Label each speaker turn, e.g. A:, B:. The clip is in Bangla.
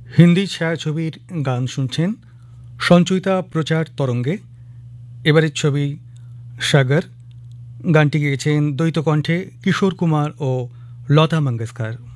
A: হিন্দি ছায়াছবির গান শুনছেন সঞ্চয়িতা প্রচার তরঙ্গে। এবারের ছবি সাগর। গানটি গেয়েছেন দ্বৈত কণ্ঠে কিশোর কুমার ও লতা মঙ্গেশকর।